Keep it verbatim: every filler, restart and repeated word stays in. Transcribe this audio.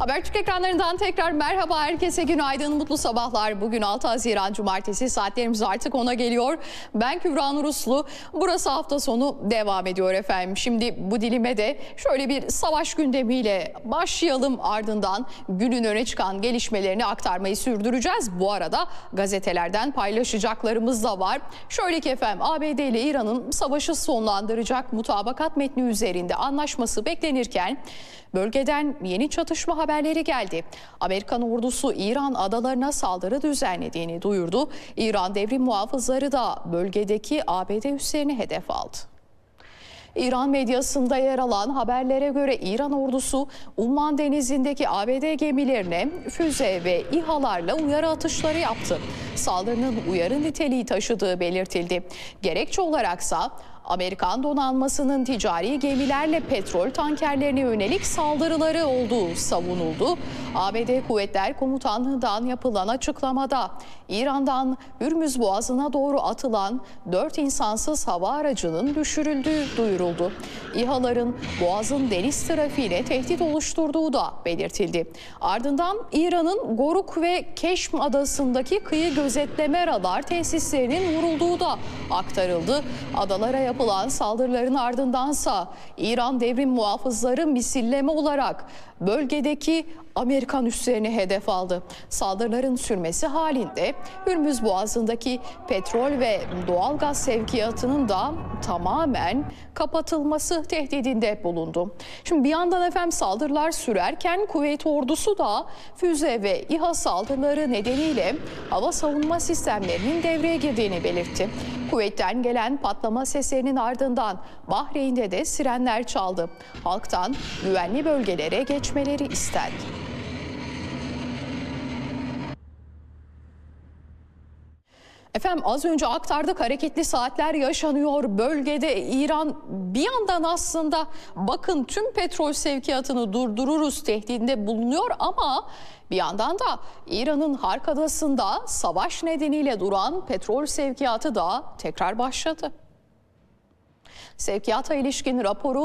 Habertürk ekranlarından tekrar merhaba, herkese günaydın, mutlu sabahlar. Bugün altı Haziran Cumartesi, saatlerimiz artık ona geliyor. Ben Kübra Nur Uslu, burası hafta sonu devam ediyor efendim. Şimdi bu dilime de şöyle bir savaş gündemiyle başlayalım, ardından günün öne çıkan gelişmelerini aktarmayı sürdüreceğiz. Bu arada gazetelerden paylaşacaklarımız da var. Şöyle ki efendim, A B D ile İran'ın savaşı sonlandıracak mutabakat metni üzerinde anlaşması beklenirken bölgeden yeni çatışma haberleri geldi. Amerikan ordusu İran adalarına saldırı düzenlediğini duyurdu. İran devrim muhafızları da bölgedeki A B D üslerini hedef aldı. İran medyasında yer alan haberlere göre İran ordusu Umman Denizi'ndeki A B D gemilerine füze ve İHA'larla uyarı atışları yaptı. Saldırının uyarı niteliği taşıdığı belirtildi. Gerekçe olaraksa Amerikan donanmasının ticari gemilerle petrol tankerlerine yönelik saldırıları olduğu savunuldu. A B D Kuvvetler Komutanlığı'ndan yapılan açıklamada İran'dan Hürmüz Boğazı'na doğru atılan dört insansız hava aracının düşürüldüğü duyuruldu. İHA'ların Boğaz'ın deniz trafiğine tehdit oluşturduğu da belirtildi. Ardından İran'ın Goruk ve Keşm adasındaki kıyı gözetleme radar tesislerinin vurulduğu da aktarıldı. Adalara yapılan saldırıların ardındansa İran devrim muhafızları misilleme olarak bölgedeki Amerikan üslerini hedef aldı. Saldırıların sürmesi halinde Hürmüz Boğazı'ndaki petrol ve doğalgaz sevkiyatının da tamamen kapatılması tehdidinde bulundu. Şimdi bir yandan efendim saldırılar sürerken Kuveyt ordusu da füze ve İHA saldırıları nedeniyle hava savunma sistemlerinin devreye girdiğini belirtti. Kuveyt'ten gelen patlama seslerinin ardından Bahreyn'de de sirenler çaldı. Halktan güvenli bölgelere geçmeleri istendi. Efendim az önce aktardık, hareketli saatler yaşanıyor bölgede. İran bir yandan aslında bakın tüm petrol sevkiyatını durdururuz tehdidinde bulunuyor ama bir yandan da İran'ın Hark Adası'nda savaş nedeniyle duran petrol sevkiyatı da tekrar başladı. Sevkiyata ilişkin raporu